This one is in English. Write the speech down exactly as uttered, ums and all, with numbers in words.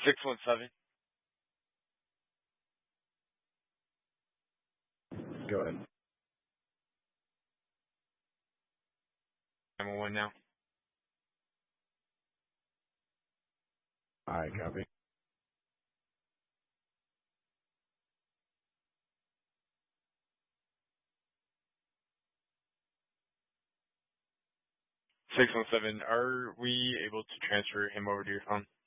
six one seven. Go ahead. nine one one now. All right, copy. six one seven. Are we able to transfer him over to your phone?